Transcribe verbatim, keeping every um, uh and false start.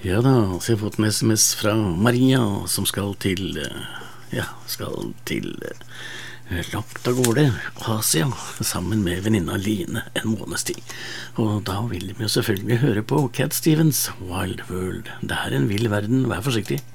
Ja da, så jeg har fått en sms fra Maria som skal til, ja, skal til langt av gårde, Asia, sammen med venninna Line en måneds tid. Og da vil vi jo selvfølgelig høre på Cat Stevens, Wild World. Det er en vill verden, vær forsiktig.